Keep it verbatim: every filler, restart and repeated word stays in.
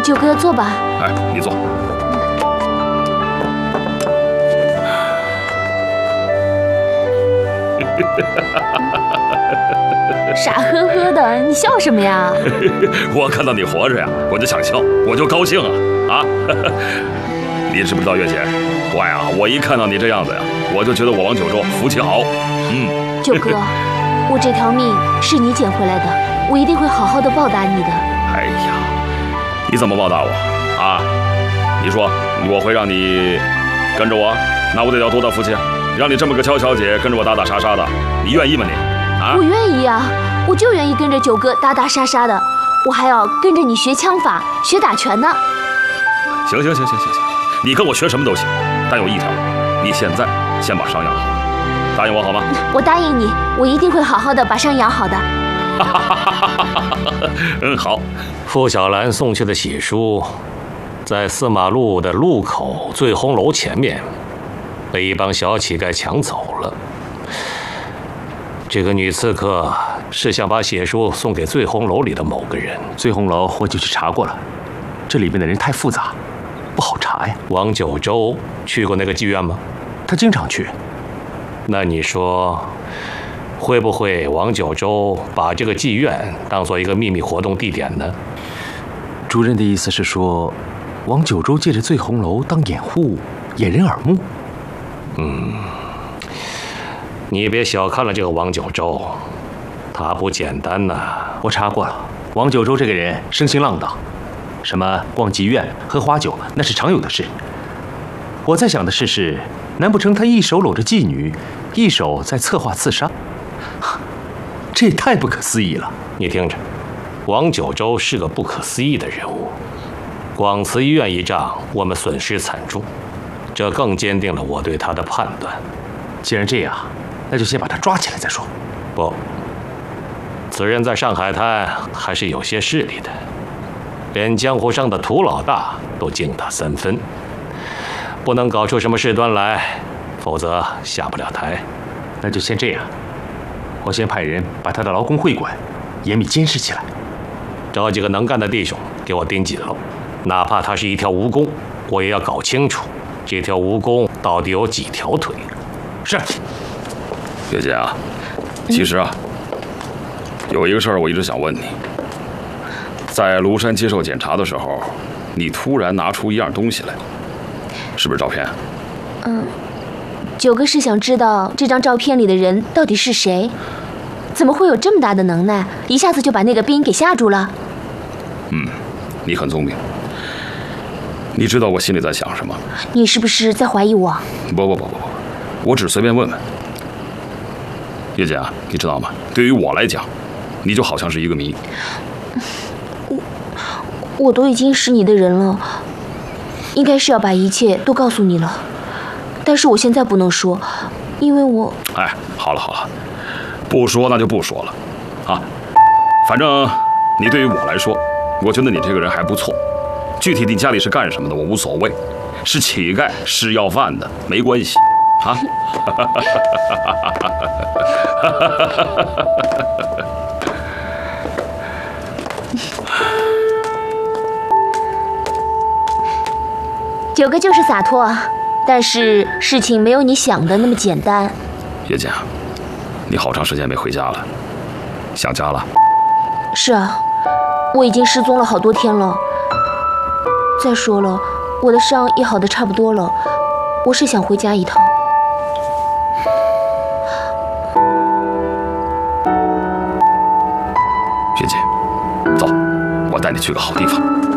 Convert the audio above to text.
九哥，坐吧。 哎，你坐。 傻呵呵的，你笑什么呀？ 我看到你活着呀，我就想笑，我就高兴啊啊！你知不知道，月姐，我呀，我一看到你这样子呀，我就觉得我王九州福气好。嗯， 九哥，我这条命是你捡回来的，我一定会好好的报答你的。 哎呀，你怎么报答我啊？你说我会让你跟着我，那我得要多大福气啊？让你这么个娇小姐跟着我打打杀杀的，你愿意吗你？啊？ 我愿意啊，我就愿意跟着九哥打打杀杀的，我还要跟着你学枪法、学打拳呢。 行行行行行行，你跟我学什么都行，但有一条，你现在先把伤养好，答应我好吗？ 我答应你，我一定会好好的把伤养好的。 嗯，好。 傅小兰送去的喜书，在四马路的路口醉红楼前面，被一帮小乞丐抢走了。这个女刺客是想把血书送给醉红楼里的某个人。 醉红楼我就去查过了，这里面的人太复杂，不好查呀。 王九州去过那个妓院吗？ 他经常去。 那你说，会不会王九州把这个妓院当做一个秘密活动地点呢？ 主任的意思是说，王九州借着醉红楼当掩护，掩人耳目。 嗯。你别小看了这个王九州，他不简单呐、啊。 我查过了，王九州这个人生性浪荡，什么逛妓院、喝花酒，那是常有的事。我在想的是是，难不成他一手搂着妓女，一手在策划刺杀？这也太不可思议了。 你听着，王九州是个不可思议的人物。广慈医院一仗，我们损失惨重，这更坚定了我对他的判断。 既然这样，那就先把他抓起来再说。 不，此人在上海滩还是有些势力的，连江湖上的涂老大都敬他三分，不能搞出什么事端来，否则下不了台。 那就先这样，我先派人把他的劳工会馆严密监视起来， 找几个能干的弟兄给我盯紧了，哪怕他是一条蜈蚣，我也要搞清楚这条蜈蚣到底有几条腿。 是。 月姐啊，其实啊，有一个事儿我一直想问你。在庐山接受检查的时候，你突然拿出一样东西来，是不是照片？ 嗯，九哥是想知道这张照片里的人到底是谁？怎么会有这么大的能耐，一下子就把那个兵给吓住了？ 嗯，你很聪明。你知道我心里在想什么？ 你是不是在怀疑我？ 不不不不不，我只随便问问。月姐啊，你知道吗？对于我来讲，你就好像是一个谜。 我我都已经是你的人了，应该是要把一切都告诉你了。但是我现在不能说，因为我…… 哎，好了好了，不说那就不说了，啊，反正你对于我来说，我觉得你这个人还不错。具体你家里是干什么的，我无所谓，是乞丐是要饭的没关系。啊！ 九哥就是洒脱，但是事情没有你想的那么简单。 月姐，你好长时间没回家了，想家了？ 是啊，我已经失踪了好多天了。再说了，我的伤也好的差不多了，我是想回家一趟。 学姐，走，我带你去个好地方。